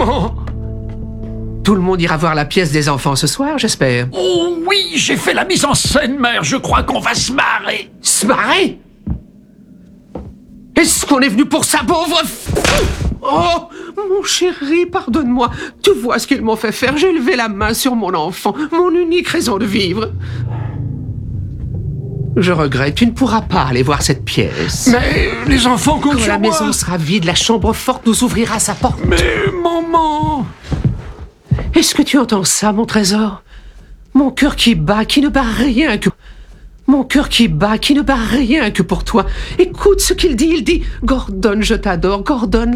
Non. Tout le monde ira voir la pièce des enfants ce soir, j'espère. Oh oui, j'ai fait la mise en scène, mère. Je crois qu'on va se marrer. Se marrer? Est-ce qu'on est venu pour ça, pauvre Oh, mon chéri, pardonne-moi. Tu vois ce qu'ils m'ont fait faire. J'ai levé la main sur mon enfant, mon unique raison de vivre. Je regrette, tu ne pourras pas aller voir cette pièce. Mais les enfants comptent Quand sur la moi. maison sera vide, la chambre forte nous ouvrira sa porte. Mais maman... Est-ce que tu entends ça, mon trésor? Mon cœur qui bat, qui ne bat rien que... Mon cœur qui bat, qui ne bat rien que pour toi. Écoute ce qu'il dit, Gordon, je t'adore, Gordon.